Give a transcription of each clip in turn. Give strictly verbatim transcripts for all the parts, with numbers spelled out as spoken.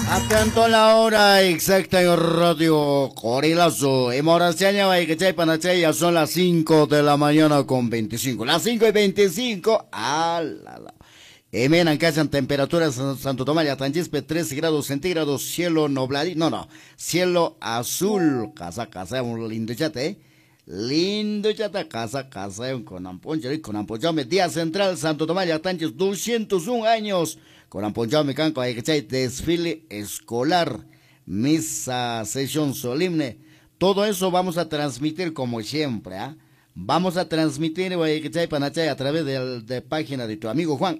Atento a la hora exacta en Radio Corilazo. En Moraseña, Baikachay, Panachay, ya son las cinco de la mañana con veinticinco. Las cinco y veinticinco. Ah, la, la. En Ancachan, temperaturas Santo Tomás, Yatangispe, tres grados centígrados, cielo nubladito. No, no, cielo azul. Casa, casa, un lindo chate, ¿eh? Lindo chata, casa, casa, un conamponcho, conamponchame, día central, Santo Tomás, Yatanchis, doscientos un años. Conamponchame, canco, hay que echar desfile escolar, misa, sesión solemne. Todo eso vamos a transmitir como siempre, ¿ah? ¿eh? Vamos a transmitir a través de la página de tu amigo Juan.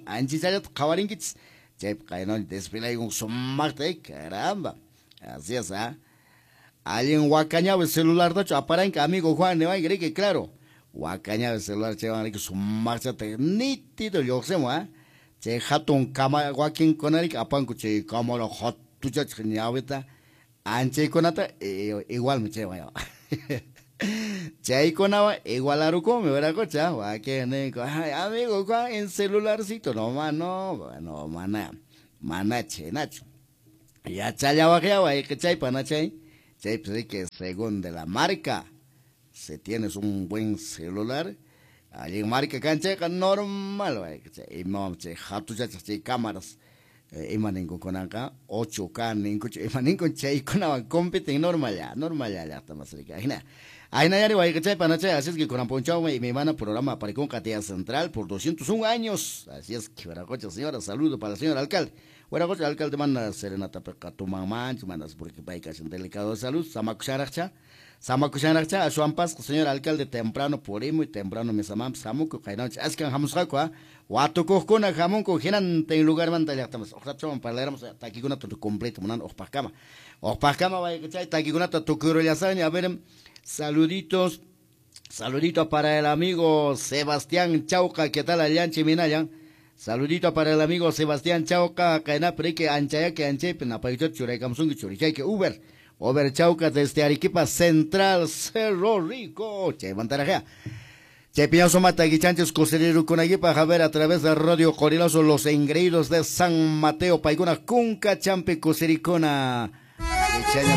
Desfile un somarte, caramba. Así es, ¿ah? ¿eh? Alguien huacañaba el celular, de hecho, aparenca amigo Juan, ¿no? Y que claro, huacañaba el celular, che, van a que sumarse nítido, yo sé, ¿ah? Che, hatun cama, huaquín con el apanco, che, como lo hot, tu cha, chiñavita, anche con ata, igual me che, vaya. Che, con agua, igual a ruco, me verá cocha, huaquín, amigo Juan, en celularcito, no, mano, no, mana, mana, che, nacho. Ya chaya, bajaba, hay que chay, panachay. Sí, pues que según de la marca, si tienes un buen celular, hay marca cancha normal, y no, se hatu ya se cámaras, y maningo con acá, ocho K, ningo, y maningo che, con la compiten normal ya, normal ya, ya está más rica. Ahí nadie va a ir para chay, así es que con Amponchao y mi hermana programa para con Catea Central por doscientos un años, así es que, buena cocha, señora, saludo para el señor alcalde. Bueno, pues el alcalde manda serenata para tu mamá, mandas porque paicas en delicado de salud, Samacucharacha, Samacucharacha, a su ampas, señor alcalde, temprano por imo y temprano me samam, Samuco, Kainoch, es que en Hamusakua, Watu Cojuna, Jamón, coginan, en lugar manda ya estamos, Ojacho, para leernos, aquí con tu completo, Monan, Opacama, Opacama, vaya que chay, aquí con tu curo ya saben, a ver, saluditos, saluditos para el amigo Sebastián Chauca, ¿qué tal allá en Chiminayan? Saludito para el amigo Sebastián Chauca, Caena Preque, Anchaya, que Anchepe, Napayot, Churay, Kamsung, Churichay, que Uber, Uber Chauca desde Arequipa Central, Cerro Rico, Che, Mantarajea. Che, Piñazo Mata, Guichanches, Coserero, Conaguipa, Javer, a través de Radio Corilazo, los engreídos de San Mateo, Paigona, Cunca, Champe, Cosericona.